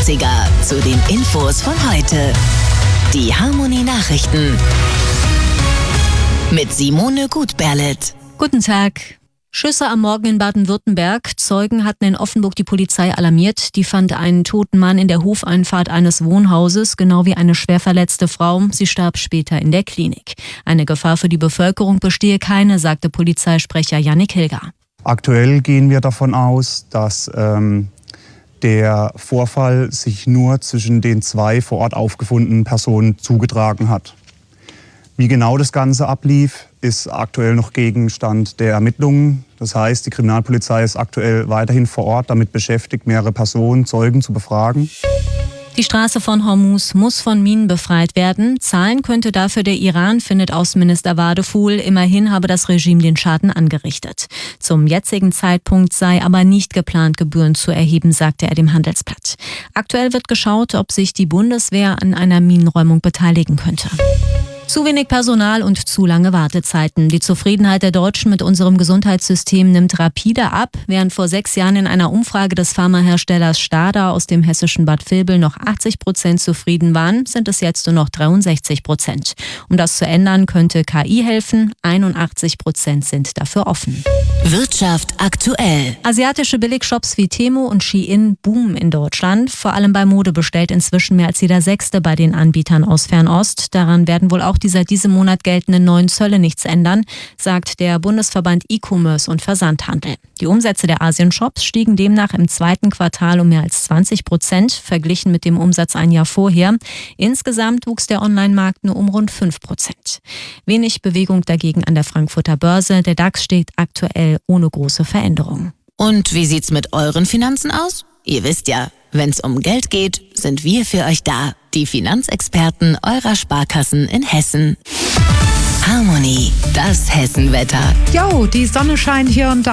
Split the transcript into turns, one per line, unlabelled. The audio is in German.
Klassiker zu den Infos von heute. Die Harmony Nachrichten mit Simone Gutberlet.
Guten Tag. Schüsse am Morgen in Baden-Württemberg. Zeugen hatten in Offenburg die Polizei alarmiert. Die fand einen toten Mann in der Hofeinfahrt eines Wohnhauses, genau wie eine schwer verletzte Frau. Sie starb später in der Klinik. Eine Gefahr für die Bevölkerung bestehe keine, sagte Polizeisprecher Jannik Hilger.
Aktuell gehen wir davon aus, dass der Vorfall sich nur zwischen den zwei vor Ort aufgefundenen Personen zugetragen hat. Wie genau das Ganze ablief, ist aktuell noch Gegenstand der Ermittlungen. Das heißt, die Kriminalpolizei ist aktuell weiterhin vor Ort damit beschäftigt, mehrere Personen, Zeugen zu befragen.
Die Straße von Hormuz muss von Minen befreit werden. Zahlen könnte dafür der Iran, findet Außenminister Wadeful. Immerhin habe das Regime den Schaden angerichtet. Zum jetzigen Zeitpunkt sei aber nicht geplant, Gebühren zu erheben, sagte er dem Handelsblatt. Aktuell wird geschaut, ob sich die Bundeswehr an einer Minenräumung beteiligen könnte. Zu wenig Personal und zu lange Wartezeiten. Die Zufriedenheit der Deutschen mit unserem Gesundheitssystem nimmt rapide ab. Während vor 6 Jahren in einer Umfrage des Pharmaherstellers Stada aus dem hessischen Bad Vilbel noch 80% zufrieden waren, sind es jetzt nur noch 63%. Um das zu ändern, könnte KI helfen. 81% sind dafür offen.
Wirtschaft aktuell.
Asiatische Billigshops wie Temu und Shein boomen in Deutschland. Vor allem bei Mode bestellt inzwischen mehr als jeder Sechste bei den Anbietern aus Fernost. Daran werden wohl auch die seit diesem Monat geltenden neuen Zölle nichts ändern, sagt der Bundesverband E-Commerce und Versandhandel. Die Umsätze der Asien-Shops stiegen demnach im 2. Quartal um mehr als 20%, verglichen mit dem Umsatz ein Jahr vorher. Insgesamt wuchs der Online-Markt nur um rund 5%. Wenig Bewegung dagegen an der Frankfurter Börse. Der DAX steht aktuell ohne große Veränderung.
Und wie sieht's mit euren Finanzen aus? Ihr wisst ja, wenn's um Geld geht, sind wir für euch da. Die Finanzexperten eurer Sparkassen in Hessen. Harmony, das Hessenwetter.
Jo, die Sonne scheint hier und da.